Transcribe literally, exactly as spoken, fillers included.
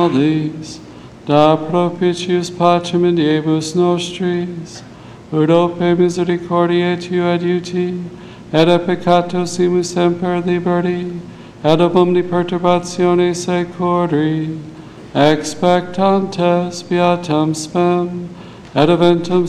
these, da propitius pacem in diebus nostris, ut ope misericordiae tu adiuti, et a peccatosimus semper liberti, et ab omni perturbatione securi, expectantes beatam spem, et eventum